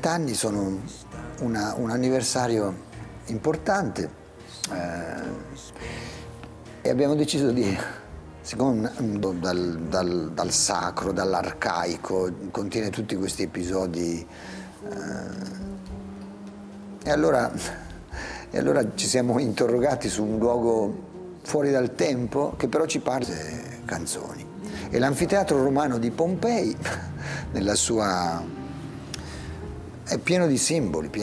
30 anni sono un anniversario importante e abbiamo deciso di, siccome dal sacro, dall'arcaico, contiene tutti questi episodi, e allora ci siamo interrogati su un luogo fuori dal tempo che però ci parla di canzoni. E l'anfiteatro romano di Pompei, nella sua, è pieno di simboli.